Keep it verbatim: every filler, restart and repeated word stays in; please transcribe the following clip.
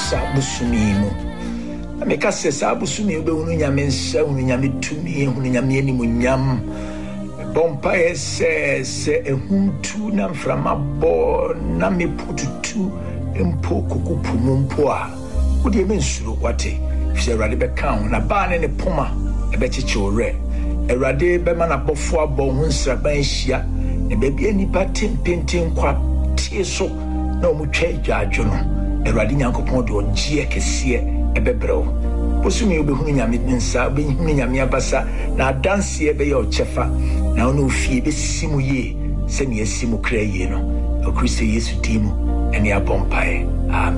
sa busumi mu ameka se sa busumi be hunu nyame nsa hunu nyame tumi hunu nyame animunyam bompa ese se ehuntu na mframa bo na mepututu mpo kokupu mpo a wode mensuro wate fi Awurade be kan na ba ne ne poma e be chichore Awurade be mana bofo abo hu nsraban hia e be bia nipa tempenten kwa tie so na omutwa adwadwo no Awurade Nyankopɔn de ogie kese e be brew posumi obehunu nyame nsa obehunu nyame abasa na adanse e be ye ochefa na ono fie be simu ye se ne asimu kra ye no o Kristo Yesu dimu ene abompae amen.